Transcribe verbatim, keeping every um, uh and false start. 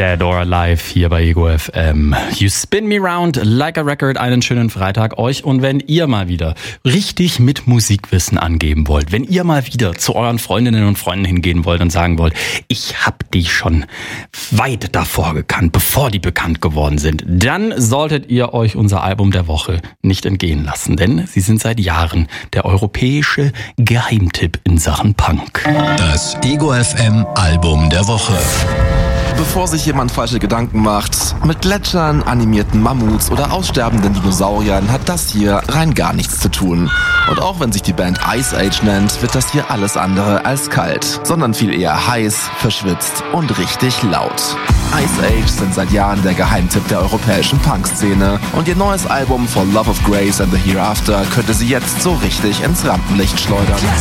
Dead or Alive hier bei Ego F M. You spin me round like a record. Einen schönen Freitag euch. Und wenn ihr mal wieder richtig mit Musikwissen angeben wollt, wenn ihr mal wieder zu euren Freundinnen und Freunden hingehen wollt und sagen wollt, ich hab die schon weit davor gekannt, bevor die bekannt geworden sind, dann solltet ihr euch unser Album der Woche nicht entgehen lassen, denn sie sind seit Jahren der europäische Geheimtipp in Sachen Punk. Das Ego F M Album der Woche. Bevor sich jemand falsche Gedanken macht, mit Gletschern, animierten Mammuts oder aussterbenden Dinosauriern hat das hier rein gar nichts zu tun. Und auch wenn sich die Band Ice Age nennt, wird das hier alles andere als kalt, sondern viel eher heiß, verschwitzt und richtig laut. Ice Age sind seit Jahren der Geheimtipp der europäischen Punk-Szene und ihr neues Album For Love of Grace and the Hereafter könnte sie jetzt so richtig ins Rampenlicht schleudern.